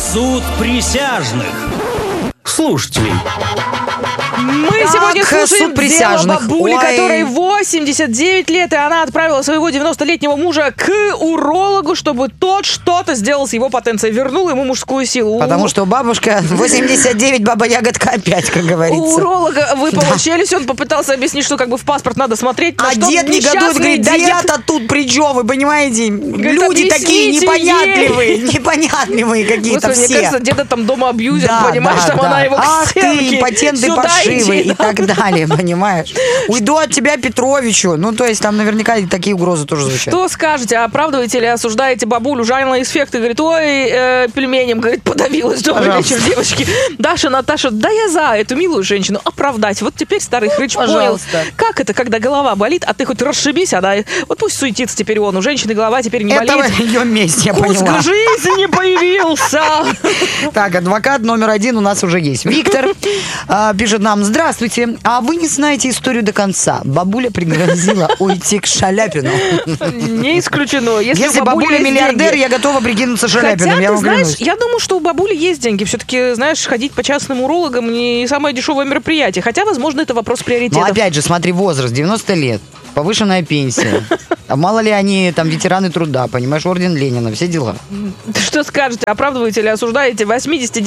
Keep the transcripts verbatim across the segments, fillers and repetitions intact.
Суд присяжных. Слушателей. Мы Так, сегодня слушаем суд присяжных. дело бабули, Ой. которой восемьдесят девять лет, и она отправила своего девяностолетнего мужа к урологу, чтобы тот что-то сделал с его потенцией, вернул ему мужскую силу. Потому У- что бабушка восемьдесят девять, баба ягодка опять, как У говорится. уролога выпала челюсть, он попытался объяснить, что как бы в паспорт надо смотреть. на А что дед негодует, несчастный говорит, да дед- я-то тут при чем, вы понимаете? Люди такие объясните непонятливые, непонятливые какие-то Господи, мне все. кажется, деда там дома абьюзер, Да, понимаешь, да, там да. она его к Ах стенке. ты, патенты Сюда паршивые иди. и так далее, понимаешь? Уйду от тебя, Петровичу. Ну, то есть там наверняка и такие угрозы тоже звучат. Что скажете, оправдываете или осуждаете бабулю? Жанна из Фехты говорит, ой, э, пельменем, говорит, подавилась. Добрый Пожалуйста. вечер, девочки. Даша, Наташа, да я за эту милую женщину оправдать. Вот теперь старый хрыч понял, пожалуйста. как это, когда голова болит, а ты хоть расшибись, она, вот пусть суетится теперь он, у женщины голова теперь не Это болит. ее месть, я Куск поняла. жизни появился. Так, адвокат номер один у нас уже есть. Виктор а, пишет нам: здравствуйте, а вы не знаете историю до конца. Бабуля пригрозила уйти к Шаляпину. Не исключено. Если, Если у бабули бабуля есть миллиардер, деньги. я готова прикинуться Шаляпиным, Хотя, я ты вам знаешь, клянусь. я думаю, что у бабули есть деньги. Все-таки, знаешь, ходить по частным урологам не самое дешевое мероприятие. Хотя, возможно, это вопрос Но приоритетов. опять же, смотри, возраст, девяносто лет, повышенная пенсия. А мало ли они там ветераны труда, понимаешь, орден Ленина, все дела. Что скажете, оправдываете или осуждаете У нас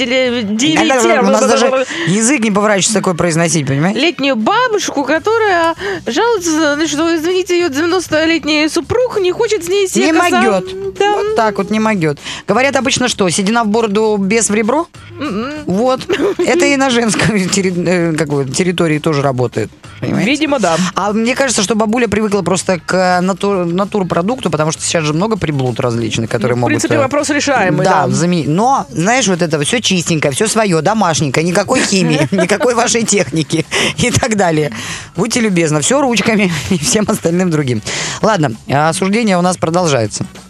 даже восьмидесятидевятилетнюю язык не поворачивается такое произносить, понимаешь? летнюю бабушку, которая жалуется, ну, что, извините, ее девяностолетний супруг не хочет с ней Не секса. могет. Да. Вот так вот не могет. Говорят обычно что? Седина в бороду, без в ребро? Вот. Это и на женской терри- э, какой, территории тоже работает. Понимаете? Видимо, да. А мне кажется, что бабуля привыкла просто к натур, натурпродукту, потому что сейчас же много приблуд различных, которые В могут... принципе, э, вопрос решаемый. Да, Да. заме- но, знаешь, вот это все чистенько, все свое, домашненькое, никакой химии, никакой вашей техники и так далее. Будьте любезны, все ручками и всем остальным другим. Ладно, осуждение у нас продолжается.